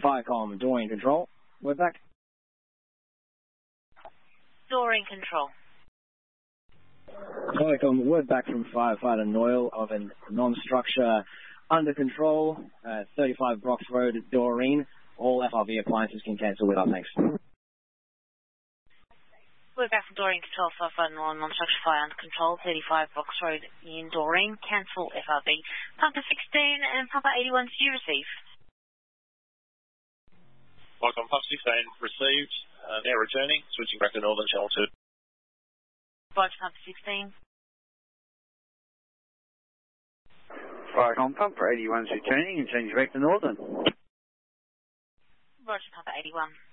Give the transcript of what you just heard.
Firecom, Doreen Control. We're back. Doreen Control. Firecom, we're back from Firefighter Noyle of a non-structure under control, 35 Brox Road, Doreen. All FRV appliances can cancel with our thanks. We're back from Doreen Control, Firefighter Noyle, non-structure fire under control, 35 Brox Road in Doreen. Cancel FRV. Pumper 16 and Pumper 81, did you receive? Firecom, Pump 16 received, now returning, switching back to Northern Channel 2. Roger, Pumper 16. Firecom, Pumper 81's returning and changing back to Northern. Roger, Pumper 81.